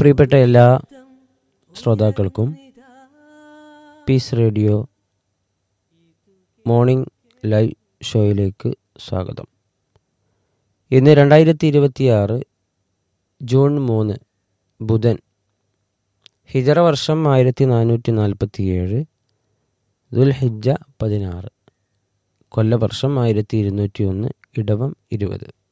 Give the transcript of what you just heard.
പ്രിയപ്പെട്ട എല്ലാ ശ്രോതാക്കൾക്കും പീസ് റേഡിയോ മോർണിംഗ് ലൈവ് ഷോയിലേക്ക് സ്വാഗതം. ഇന്ന് 2026 ജൂൺ 3 ബുധൻ, ഹിജറ വർഷം 1447, ദുൽഹിജ്ജ 16, കൊല്ലവർഷം 1201, ഇടവം 20.